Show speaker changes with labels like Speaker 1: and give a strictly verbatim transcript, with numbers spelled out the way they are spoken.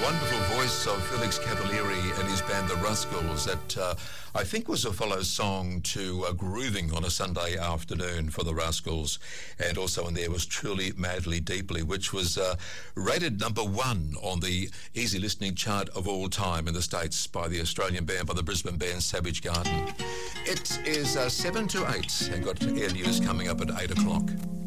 Speaker 1: wonderful voice of Felix Cavalieri and his band The Rascals that uh, I think was a follow song to uh, Grooving on a Sunday Afternoon for The Rascals, and also in there was Truly Madly Deeply, which was uh, rated number one on the easy listening chart of all time in the States by the Australian band, by the Brisbane band Savage Garden. It is uh, seven to eight and got air news coming up at eight o'clock.